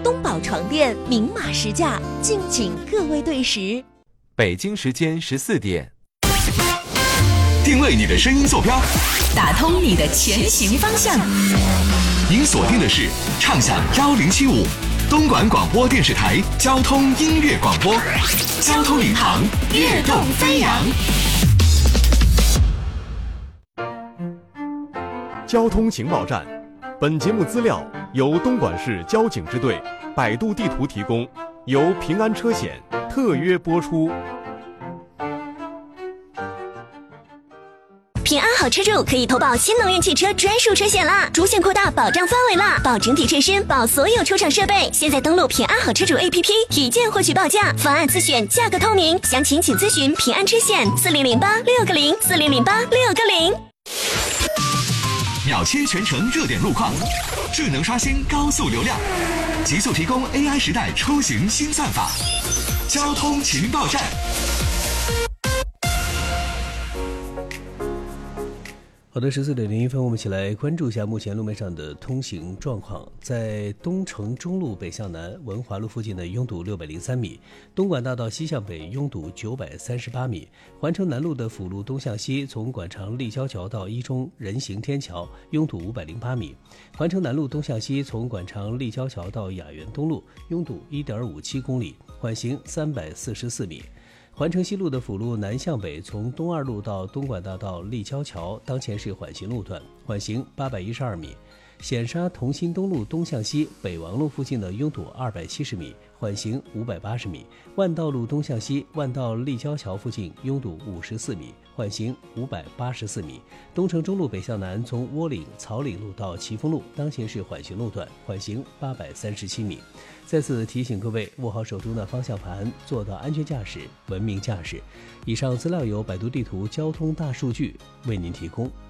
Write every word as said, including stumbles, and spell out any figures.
东宝床垫明码实价，敬请各位对时。 北京时间十四点， 定位你的声音坐标， 打通你的前行方向。 您锁定的是畅享幺零七五东莞广播电视台交通音乐广播，交通领航，跃动飞扬。 交通情报站，本节目资料由东莞市交警支队、百度地图提供，由平安车险特约播出。 平安好车主可以投保新能源汽车专属车险啦，主险扩大保障范围啦，保整体车身，保所有出厂设备。现在登录平安好车主 A P P， 一键获取报价，方案自选，价格透明。详情请咨询平安车险四零零八六个零四零零八六个零。 秒切全程热点路况，智能刷新高速流量，极速提供 A I 时代出行新算法。交通情报站。 好的，十四点零一分，我们一起来关注一下目前路面上的通行状况。在东城中路北向南文华路附近的拥堵六百零三米，东莞大道西向北拥堵九百三十八米，环城南路的辅路东向西从馆场立交桥到一中人行天桥拥堵五百零八米，环城南路东向西从馆场立交桥到雅园东路拥堵一点五七公里，缓行三百四十四米。环城西路的辅路南向北从东二路到东莞大道立交桥当前是缓行路段，缓行八百一十二米。显沙同心东路东向西北王路附近的拥堵二百七十米，缓行五百八十米。万道路东向西万道立交桥附近拥堵五十四米，缓行五百八十四米。东城中路北向南从窝岭草岭路到奇峰路当前是缓行路段，缓行八百三十七米。再次提醒各位握好手中的方向盘，做到安全驾驶，文明驾驶。以上资料由百度地图交通大数据为您提供。